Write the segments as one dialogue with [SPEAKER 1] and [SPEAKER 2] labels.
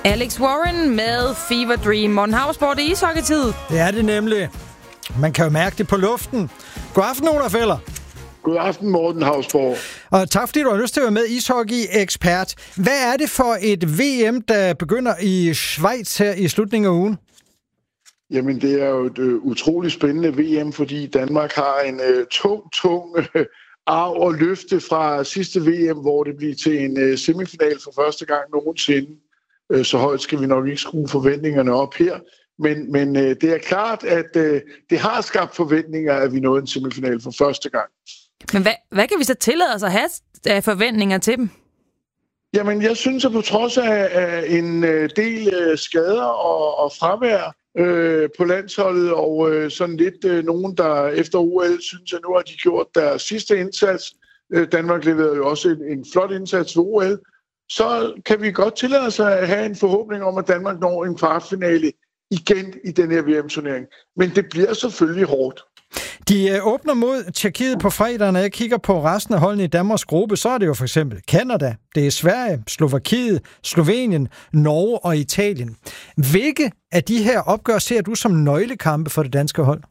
[SPEAKER 1] Alex Warren med Fever Dream. Morten Havsborg, det er ishockeytid.
[SPEAKER 2] Det er det nemlig. Man kan jo mærke det på luften. God aften, Olaf Feller.
[SPEAKER 3] God aften, Morten Havsborg.
[SPEAKER 2] Og tak, fordi du har lyst til at være med, ishockey-ekspert. Hvad er det for et VM, der begynder i Schweiz her i slutningen af ugen?
[SPEAKER 3] Jamen, det er jo et utroligt spændende VM, fordi Danmark har en tung arv at løfte fra sidste VM, hvor det blev til en semifinal for første gang nogensinde. Så højt skal vi nok ikke skrue forventningerne op her. Men det er klart, at det har skabt forventninger, at vi nåede en semifinal for første gang.
[SPEAKER 1] Men hvad kan vi så tillade os at have af forventninger til dem?
[SPEAKER 3] Jamen, jeg synes, at på trods af en del skader og fravær på landsholdet, og sådan lidt nogen, der efter OL synes, at nu har de gjort deres sidste indsats. Danmark leverede jo også en flot indsats ved OL. Så kan vi godt tillade os at have en forhåbning om, at Danmark når en kvartfinale igen i den her VM-turnering. Men det bliver selvfølgelig hårdt.
[SPEAKER 2] De åbner mod Tjekkiet på fredag. Når jeg kigger på resten af holdene i Danmarks gruppe, så er det jo for eksempel Canada, det er Sverige, Slovakiet, Slovenien, Norge og Italien. Hvilke af de her opgør ser du som nøglekampe for det danske hold?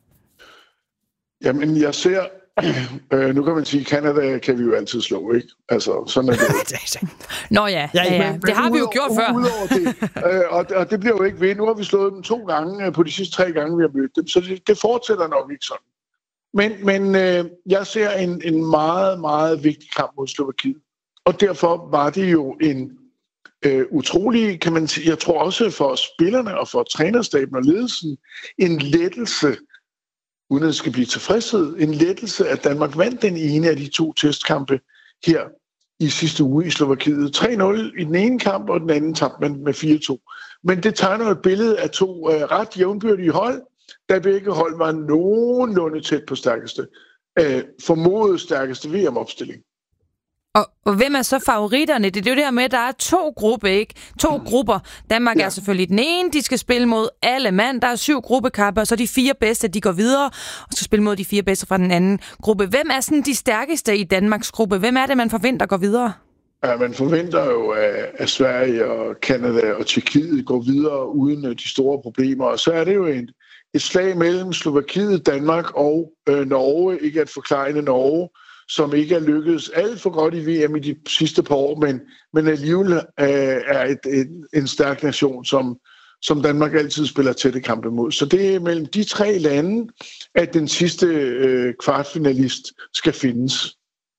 [SPEAKER 2] Jamen, jeg ser... nu kan man sige, at Canada kan vi jo altid slå, ikke? Altså, sådan er det.
[SPEAKER 1] Nå ja. Det har vi jo gjort før.
[SPEAKER 3] Det, og det bliver jo ikke ved. Nu har vi slået dem 2 gange på de sidste 3 gange, vi har mødt dem, så det fortsætter nok ikke sådan. Men jeg ser en meget, meget vigtig kamp mod Slovakiet. Og derfor var det jo en utrolig, kan man sige, jeg tror også for spillerne og for trænerstaben og ledelsen, en lettelse, uden at det skal blive tilfredshed, en lettelse, at Danmark vandt den ene af de 2 testkampe her i sidste uge i Slovakiet. 3-0 i den ene kamp, og den anden tabte man med 4-2. Men det tegner et billede af 2 ret jævnbyrdige hold, da begge hold var nogenlunde tæt på formodet stærkeste VM-opstilling.
[SPEAKER 1] Og hvem er så favoritterne? Det er jo det her med, at der er 2 grupper, ikke? 2 grupper. Danmark er selvfølgelig den ene, de skal spille mod alle mand. Der er 7 gruppekampe, og så de 4 bedste, de går videre og skal spille mod de 4 bedste fra den anden gruppe. Hvem er sådan de stærkeste i Danmarks gruppe? Hvem er det, man forventer går videre?
[SPEAKER 3] Ja, man forventer jo, at Sverige og Canada og Tjekkiet går videre uden de store problemer. Og så er det jo et slag mellem Slovakiet, Danmark og Norge. Ikke at forklejne Norge, som ikke er lykkedes alt for godt i VM i de sidste par år, men alligevel er en stærk nation, som Danmark altid spiller tætte kampe mod. Så det er mellem de 3 lande, at den sidste kvartfinalist skal findes.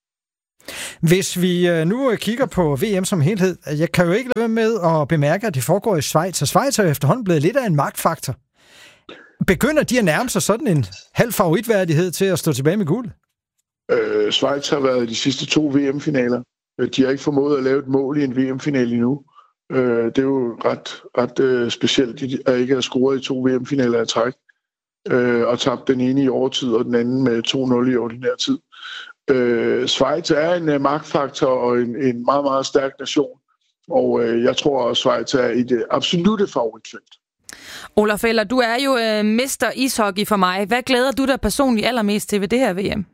[SPEAKER 2] Hvis vi nu kigger på VM som helhed, jeg kan jo ikke lade være med at bemærke, at det foregår i Schweiz, og Schweiz er efterhånden blevet lidt af en magtfaktor. Begynder de at nærme sig sådan en halv favoritværdighed til at stå tilbage med guld?
[SPEAKER 3] Schweiz har været i de sidste 2 VM-finaler. De har ikke formået at lave et mål i en VM-finale endnu. Det er jo ret specielt, at ikke har scoret i 2 VM-finaler af træk. Og tabt den ene i overtid, og den anden med 2-0 i ordinær tid. Schweiz er en magtfaktor og en meget, meget stærk nation. Og jeg tror, at Schweiz er i det absolutte favoritfelt.
[SPEAKER 1] Olaf Feller, du er jo mester ishockey for mig. Hvad glæder du dig personligt allermest til ved det her VM?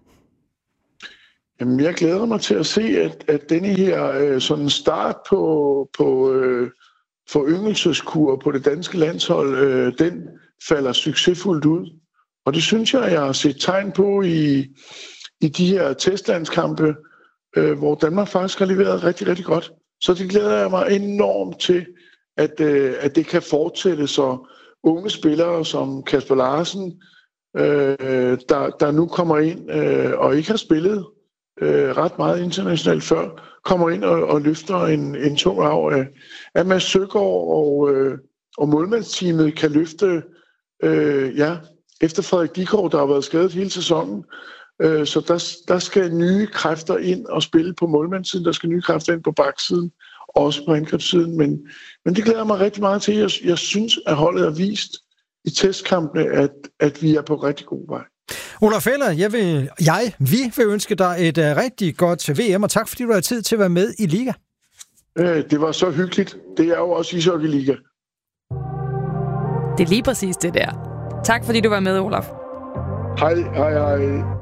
[SPEAKER 3] Jamen, jeg glæder mig til at se, at denne her sådan start på foryngelseskur på det danske landshold, den falder succesfuldt ud. Og det synes jeg har set tegn på i de her testlandskampe, hvor Danmark faktisk har leveret rigtig, rigtig godt. Så det glæder jeg mig enormt til, at det kan fortsætte, så unge spillere som Kasper Larsen, der nu kommer ind og ikke har spillet ret meget internationalt før, kommer ind og løfter en tung arv af Mads Søgaard og målmandsteamet kan løfte efter Frederik Dikov, der har været skadet hele sæsonen. Så der skal nye kræfter ind og spille på målmandssiden, der skal nye kræfter ind på baksiden, også på angrebssiden, men det glæder mig rigtig meget til. Jeg synes, at holdet har vist i testkampene, at vi er på rigtig god vej.
[SPEAKER 2] Olaf Feller, vi vil ønske dig et rigtig godt VM, og tak fordi du har tid til at være med i Liga.
[SPEAKER 3] Det var så hyggeligt. Det er jo også ishockey-liga.
[SPEAKER 1] Det er lige præcis det der. Tak fordi du var med, Olaf.
[SPEAKER 3] Hej.